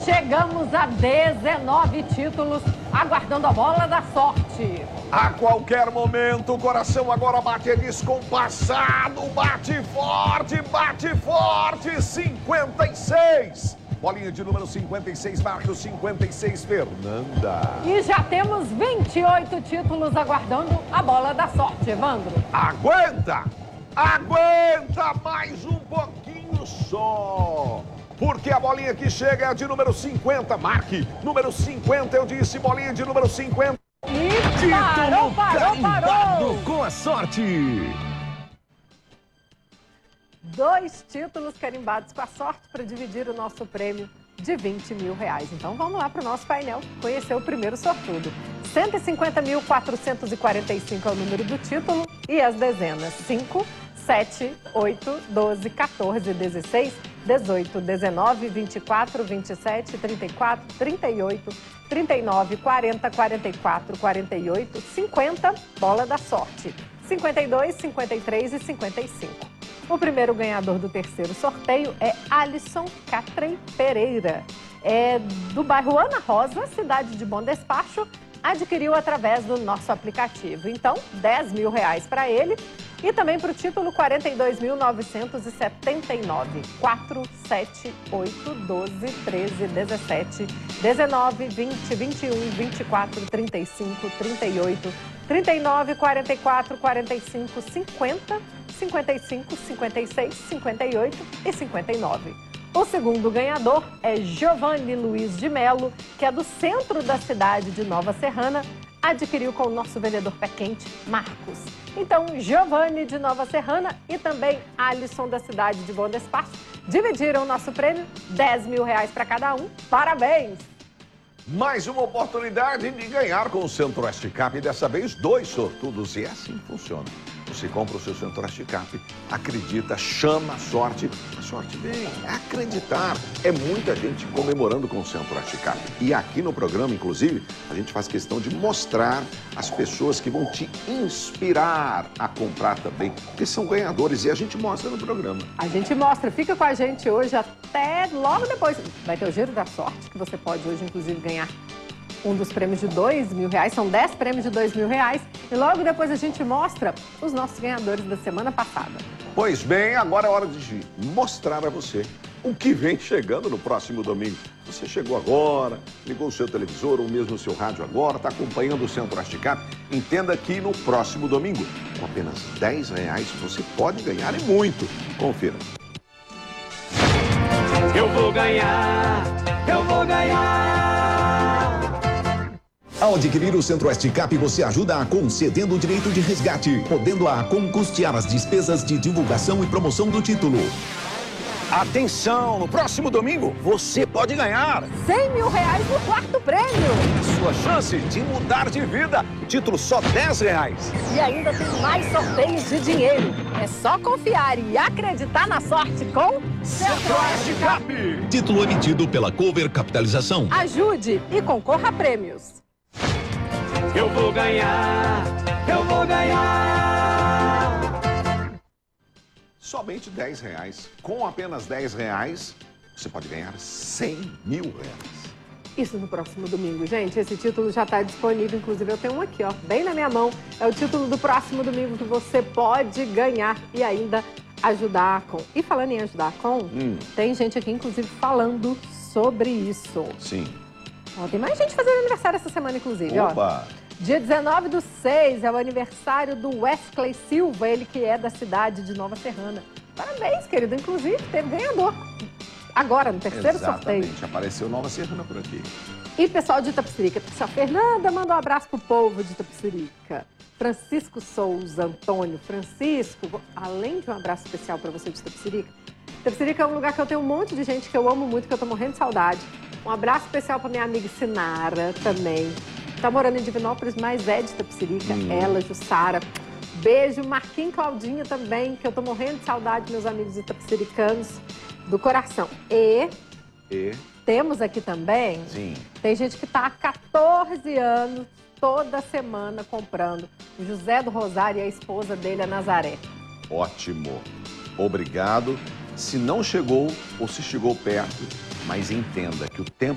Chegamos a 19 títulos, aguardando a bola da sorte. A qualquer momento, o coração agora bate descompassado, bate forte, 56. Bolinha de número 56, marca o 56, Fernanda. E já temos 28 títulos aguardando a bola da sorte, Evandro. Aguenta mais um pouquinho só. Porque a bolinha que chega é a de número 50, marque. Número 50, eu disse, bolinha de número 50. E parou. Com a sorte. 2 títulos carimbados com a sorte para dividir o nosso prêmio de R$20 mil. Então vamos lá para o nosso painel conhecer o primeiro sortudo. 150.445 é o número do título e as dezenas 5, 7, 8, 12, 14, 16, 18, 19, 24, 27, 34, 38, 39, 40, 44, 48, 50, bola da sorte, 52, 53 e 55. O primeiro ganhador do terceiro sorteio é Alisson Catrem Pereira. É do bairro Ana Rosa, cidade de Bom Despacho, adquiriu através do nosso aplicativo. Então, R$10 mil para ele. E também para o título 42.979. 4, 7, 8, 12, 13, 17, 19, 20, 21, 24, 35, 38, 39, 44, 45, 50, 55, 56, 58 e 59. O segundo ganhador é Giovanni Luiz de Melo, que é do centro da cidade de Nova Serrana, adquiriu com o nosso vendedor pé quente, Marcos. Então, Giovanni de Nova Serrana e também Alisson da cidade de Bom Despacho dividiram o nosso prêmio, R$10 mil para cada um. Parabéns! Mais uma oportunidade de ganhar com o Centro-Oeste Cap e dessa vez 2 sortudos. E assim funciona. Você compra o seu Centro-Oeste Cap, acredita, chama a sorte vem. É acreditar. É muita gente comemorando com o Centro-Oeste Cap. E aqui no programa, inclusive, a gente faz questão de mostrar as pessoas que vão te inspirar a comprar também, porque são ganhadores e a gente mostra no programa. A gente mostra, fica com a gente hoje até logo depois. Vai ter o Giro da Sorte, que você pode hoje, inclusive, ganhar um dos prêmios de R$2 mil, são 10 prêmios de R$2 mil, e logo depois a gente mostra os nossos ganhadores da semana passada. Pois bem, agora é hora de mostrar a você o que vem chegando no próximo domingo. Você chegou agora, ligou o seu televisor ou mesmo o seu rádio agora, está acompanhando o Centro-Oeste Cap, entenda que no próximo domingo, com apenas R$10, você pode ganhar e muito. Confira. Eu vou ganhar. Ao adquirir o Centro-Oeste Cap, você ajuda a ACOM cedendo o direito de resgate, podendo a ACOM custear as despesas de divulgação e promoção do título. Atenção, no próximo domingo você pode ganhar R$100 mil no quarto prêmio. sua chance de mudar de vida. Título só R$10. E ainda tem mais sorteios de dinheiro. É só confiar e acreditar na sorte com Centro-Oeste Cap. Título emitido pela Cover Capitalização. Ajude e concorra a prêmios. Eu vou ganhar. Somente R$10. Com apenas R$10, você pode ganhar R$100 mil. Isso no próximo domingo, gente. Esse título já está disponível, inclusive eu tenho um aqui, ó, bem na minha mão. É o título do próximo domingo que você pode ganhar e ainda ajudar a ACOM. E falando em ajudar a ACOM, tem gente aqui, inclusive, falando sobre isso. Sim. Ó, tem mais gente fazendo aniversário essa semana, inclusive. Opa! Ó. Dia 19/6 é o aniversário do Wesley Silva, ele que é da cidade de Nova Serrana. Parabéns, querido. Inclusive, teve ganhador agora, no terceiro sorteio. Exatamente, apareceu Nova Serrana por aqui. E pessoal de Itapecerica, a Fernanda manda um abraço pro povo de Itapecerica. Francisco Souza, Antônio, Francisco, além de um abraço especial para você de Itapecerica. Itapecerica é um lugar que eu tenho um monte de gente que eu amo muito, que eu tô morrendo de saudade. Um abraço especial para minha amiga Sinara também. Tá morando em Divinópolis, mas é de Itapecerica. Ela, Jussara. Beijo, Marquinhos e Claudinha também, que eu tô morrendo de saudade, meus amigos itapecericanos, do coração. E temos aqui também, tem gente que tá há 14 anos, toda semana comprando. O José do Rosário e a esposa dele, a Nazaré. Ótimo. Obrigado. Se não chegou ou se chegou perto, mas entenda que o tempo